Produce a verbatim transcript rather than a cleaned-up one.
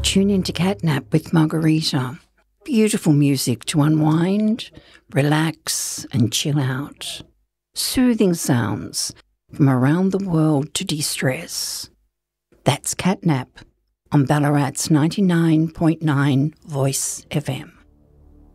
Tune into Catnap with Margarita. Beautiful music to unwind, relax and chill out. Soothing sounds from around the world to de-stress. That's Catnap on Ballarat's ninety-nine point nine Voice F M.